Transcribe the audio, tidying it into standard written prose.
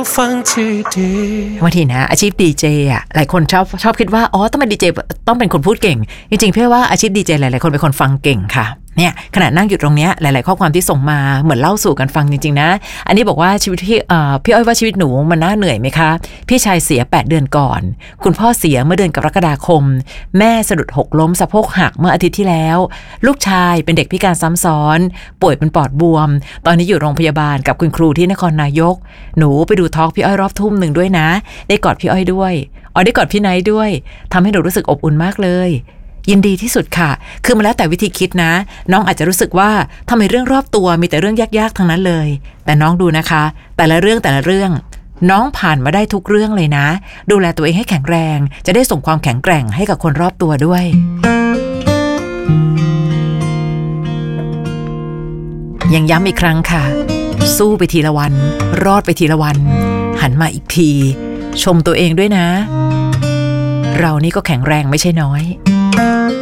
ฟังที่ดีบางทีนะอาชีพดีเจอ่ะหลายคนชอบคิดว่าอ๋อต้องเป็นดีเจต้องเป็นคนพูดเก่งจริงๆเพื่อว่าอาชีพดีเจหลายๆคนเป็นคนฟังเก่งค่ะเนี่ยขณะนั่งอยู่ตรงเนี้ยหลายๆข้อความที่ส่งมาเหมือนเล่าสู่กันฟังจริงๆนะอันนี้บอกว่าชีวิตที่พี่อ้อยว่าชีวิตหนูมันน่าเหนื่อยไหมคะพี่ชายเสีย8เดือนก่อนคุณพ่อเสียเมื่อเดือนกรกฎาคมแม่สะดุดหกล้มสะโพกหักเมื่ออาทิตย์ที่แล้วลูกชายเป็นเด็กพิการซ้ำซ้อนป่วยเป็นปอดบวมตอนนี้อยู่โรงพยาบาลกับคุณครูที่นครนายกหนูไปดูทอล์กพี่อ้อยรอบทุ่มหนึ่งด้วยนะได้กอดพี่อ้อยด้วยได้กอดพี่ไนท์ด้วยทำให้หนูรู้สึกอบอุ่นมากเลยยินดีที่สุดค่ะคือมันแล้วแต่วิธีคิดนะน้องอาจจะรู้สึกว่าทำไมเรื่องรอบตัวมีแต่เรื่องยากๆทั้งนั้นเลยแต่น้องดูนะคะแต่ละเรื่องน้องผ่านมาได้ทุกเรื่องเลยนะดูแลตัวเองให้แข็งแรงจะได้ส่งความแข็งแกร่งให้กับคนรอบตัวด้วยยังย้ำอีกครั้งค่ะสู้ไปทีละวันรอดไปทีละวันหันมาอีกทีชมตัวเองด้วยนะเรานี่ก็แข็งแรงไม่ใช่น้อย